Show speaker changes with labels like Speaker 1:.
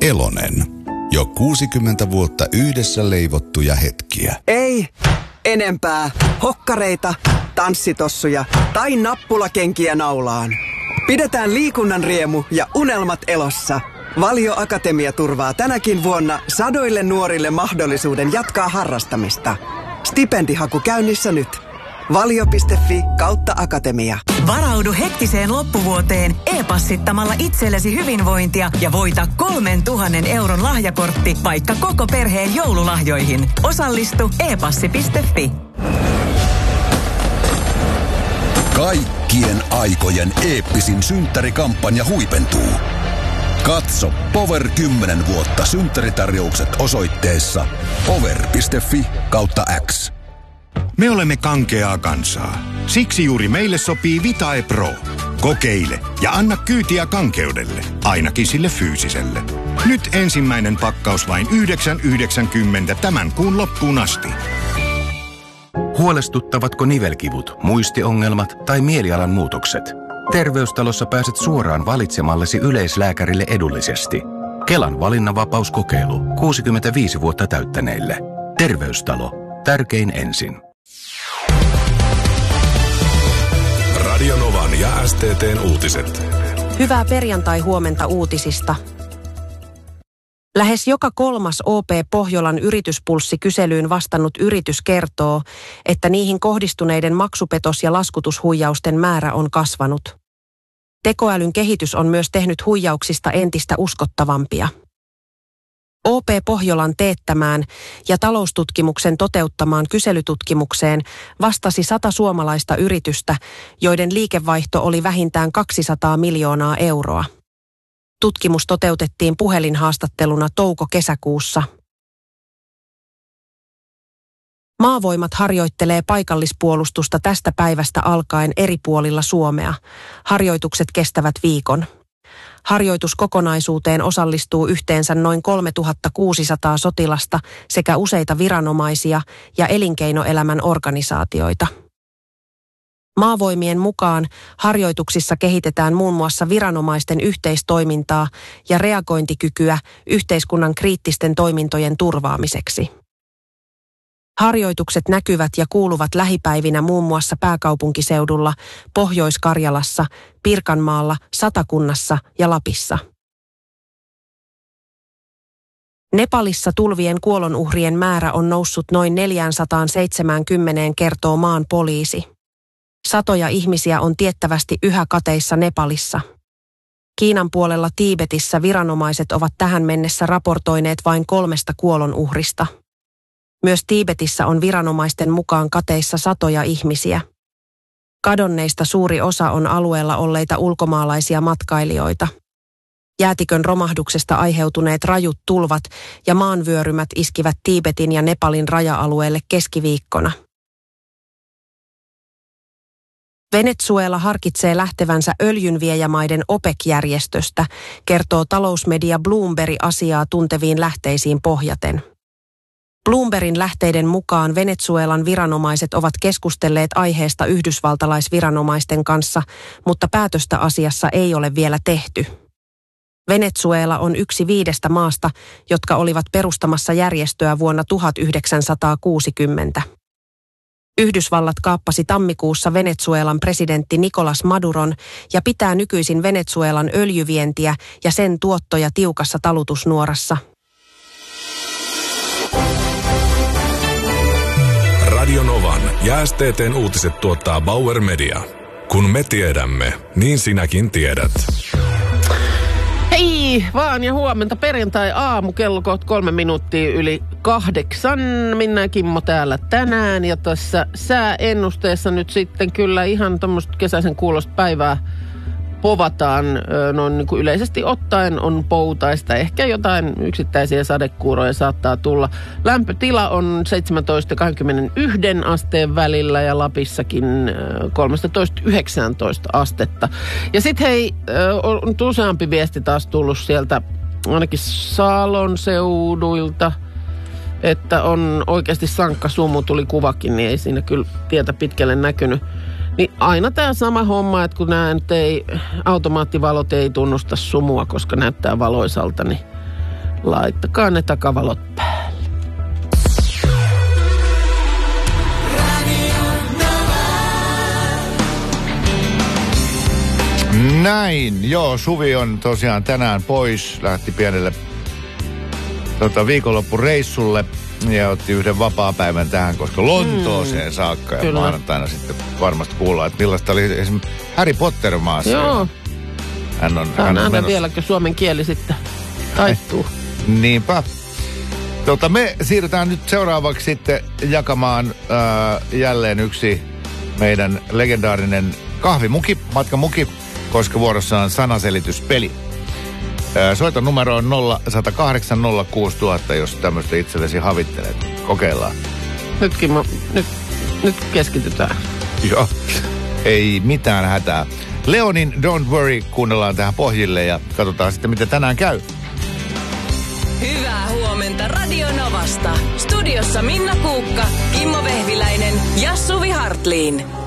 Speaker 1: Elonen. Jo 60 vuotta yhdessä leivottuja hetkiä.
Speaker 2: Ei enempää hokkareita, tanssitossuja tai nappulakenkiä naulaan. Pidetään liikunnan riemu ja unelmat elossa. Valio Akatemia turvaa tänäkin vuonna sadoille nuorille mahdollisuuden jatkaa harrastamista. Stipendihaku käynnissä nyt. Valio.fi/akatemia.
Speaker 3: Varaudu hektiseen loppuvuoteen e-passittamalla itsellesi hyvinvointia ja voita 3 000 euron lahjakortti vaikka koko perheen joululahjoihin. Osallistu e-passi.fi.
Speaker 4: Kaikkien aikojen eeppisin synttärikampanja huipentuu. Katso Power 10 vuotta synttäritarjoukset osoitteessa power.fi/X.
Speaker 5: Me olemme kankeaa kansaa. Siksi juuri meille sopii Vitae Pro. Kokeile ja anna kyytiä kankeudelle, ainakin sille fyysiselle. Nyt ensimmäinen pakkaus vain 9,90 tämän kuun loppuun asti.
Speaker 6: Huolestuttavatko nivelkivut, muistiongelmat tai mielialan muutokset? Terveystalossa pääset suoraan valitsemallesi yleislääkärille edullisesti. Kelan valinnanvapauskokeilu 65 vuotta täyttäneille. Terveystalo. Tärkein ensin.
Speaker 7: Radio Novan ja STT:n uutiset.
Speaker 8: Hyvää perjantai-huomenta uutisista. Lähes joka 3. OP Pohjolan yrityspulssi-kyselyyn vastannut yritys kertoo, että niihin kohdistuneiden maksupetos- ja laskutushuijausten määrä on kasvanut. Tekoälyn kehitys on myös tehnyt huijauksista entistä uskottavampia. OP Pohjolan teettämään ja taloustutkimuksen toteuttamaan kyselytutkimukseen vastasi 100 suomalaista yritystä, joiden liikevaihto oli vähintään 200 miljoonaa euroa. Tutkimus toteutettiin puhelinhaastatteluna touko-kesäkuussa. Maavoimat harjoittelee paikallispuolustusta tästä päivästä alkaen eri puolilla Suomea. Harjoitukset kestävät viikon. Harjoituskokonaisuuteen osallistuu yhteensä noin 3600 sotilasta sekä useita viranomaisia ja elinkeinoelämän organisaatioita. Maavoimien mukaan harjoituksissa kehitetään muun muassa viranomaisten yhteistoimintaa ja reagointikykyä yhteiskunnan kriittisten toimintojen turvaamiseksi. Harjoitukset näkyvät ja kuuluvat lähipäivinä muun muassa pääkaupunkiseudulla, Pohjois-Karjalassa, Pirkanmaalla, Satakunnassa ja Lapissa. Nepalissa tulvien kuolonuhrien määrä on noussut noin 470, kertoo maan poliisi. Satoja ihmisiä on tiettävästi yhä kateissa Nepalissa. Kiinan puolella Tiibetissä viranomaiset ovat tähän mennessä raportoineet vain 3 kuolonuhrista. Myös Tiibetissä on viranomaisten mukaan kateissa satoja ihmisiä. Kadonneista suuri osa on alueella olleita ulkomaalaisia matkailijoita. Jäätikön romahduksesta aiheutuneet rajut tulvat ja maanvyörymät iskivät Tiibetin ja Nepalin raja-alueelle keskiviikkona. Venezuela harkitsee lähtevänsä öljynviejämaiden OPEC-järjestöstä, kertoo talousmedia Bloomberg asiaa tunteviin lähteisiin pohjaten. Bloombergin lähteiden mukaan Venezuelan viranomaiset ovat keskustelleet aiheesta yhdysvaltalaisviranomaisten kanssa, mutta päätöstä asiassa ei ole vielä tehty. Venezuela on yksi 5 maasta, jotka olivat perustamassa järjestöä vuonna 1960. Yhdysvallat kaappasi tammikuussa Venezuelan presidentti Nicolás Maduron ja pitää nykyisin Venezuelan öljyvientiä ja sen tuottoja tiukassa talutusnuorassa.
Speaker 7: Radio Novan ja STT:n uutiset tuottaa Bauer Media. Kun me tiedämme, niin sinäkin tiedät.
Speaker 9: Hei vaan ja huomenta perjantai-aamu kello 3 minuuttia yli 8. Minä ja Kimmo täällä tänään ja tässä sääennusteessa nyt sitten kyllä ihan tämmöistä kesäisen kuulosta päivää povataan. Noin niin kuin yleisesti ottaen on poutaista. Ehkä jotain yksittäisiä sadekuuroja saattaa tulla. Lämpötila on 17-21 asteen välillä ja Lapissakin 13-19 astetta. Ja sitten hei, on useampi viesti taas tullut sieltä ainakin Salon seuduilta, että on oikeasti sankka sumu, tuli kuvakin, niin ei siinä kyllä tietä pitkälle näkynyt. Niin aina tämä sama homma, että kun nämä nyt automaattivalot ei tunnusta sumua, koska näyttää valoisalta, niin laittakaa ne takavalot päälle.
Speaker 10: Näin, joo, Suvi on tosiaan tänään pois, lähti pienelle viikonloppureissulle ja otti yhden vapaapäivän tähän, koska Lontooseen saakka ja
Speaker 9: kyllä.
Speaker 10: Maanantaina sitten varmasti kuullaan, että millaista oli esimerkiksi Harry Potter maassa.
Speaker 9: Joo.
Speaker 10: Hän on
Speaker 9: nähdä vieläkö suomen kieli sitten taittuu.
Speaker 10: Niinpä. Me siirrytään nyt seuraavaksi sitten jakamaan jälleen yksi meidän legendaarinen kahvimuki, matkamuki, koska vuorossa on sanaselityspeli. Soiton numero on 0108 06000, jos tämmöistä itsellesi havittelet. Kokeillaan.
Speaker 9: Nyt keskitytään.
Speaker 10: Joo, ei mitään hätää. Leonin Don't Worry kuunnellaan tähän pohjille ja katsotaan sitten, mitä tänään käy.
Speaker 3: Hyvää huomenta Radio Novasta. Studiossa Minna Kuukka, Kimmo Vehviläinen ja Suvi Hartliin.